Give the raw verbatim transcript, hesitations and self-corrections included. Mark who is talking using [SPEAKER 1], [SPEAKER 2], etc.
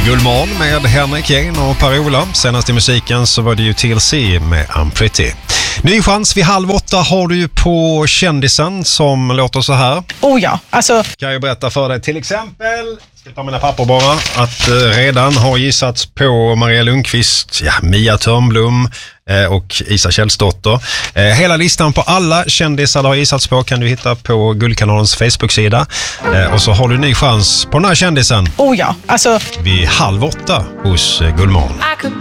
[SPEAKER 1] Gullmorgon med Henrik Jane och Per-Ola. Senast i musiken så var det ju T L C med I'm Pretty. Ny chans vid halv åtta har du ju på kändisen som låter så här.
[SPEAKER 2] Oh ja, alltså...
[SPEAKER 1] Kan jag berätta för dig till exempel, ska ta mina papper bara, att eh, redan har gissats på Maria Lundqvist, ja, Mia Törnblom eh, och Isa Källsdotter. Eh, hela listan på alla kändisar har gissats på kan du hitta på Guldkanalens Facebook-sida. Eh, och så har du ny chans på den här kändisen.
[SPEAKER 2] Oh ja, alltså...
[SPEAKER 1] Vid halv åtta hos eh, Gullmorgon.